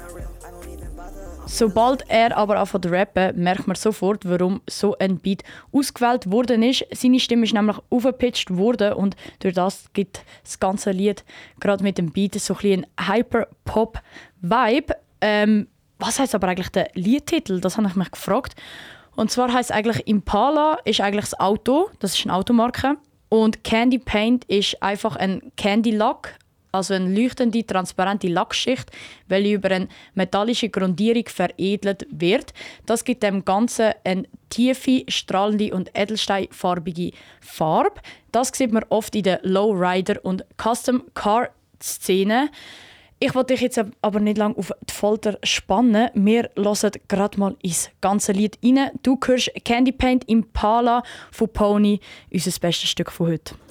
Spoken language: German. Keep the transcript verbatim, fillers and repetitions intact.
Sobald er aber anfängt zu rappen, merkt man sofort, warum so ein Beat ausgewählt worden ist. Seine Stimme ist nämlich aufgepitcht worden und durch das gibt das ganze Lied gerade mit dem Beat so ein bisschen einen Hyper-Pop-Vibe. Ähm, was heisst aber eigentlich der Liedtitel? Das habe ich mich gefragt. Und zwar heisst eigentlich Impala ist eigentlich das Auto, das ist eine Automarke. Und Candy Paint ist einfach ein Candy Lack, also eine leuchtende, transparente Lackschicht, welche über eine metallische Grundierung veredelt wird. Das gibt dem Ganzen eine tiefe, strahlende und edelsteinfarbige Farbe. Das sieht man oft in der Lowrider- und Custom-Car-Szene. Ich wollte dich jetzt aber nicht lange auf die Folter spannen. Wir hören gerade mal ins ganze Lied rein. Du hörst Candy Paint Impala von Pony, unser bestes Stück von heute.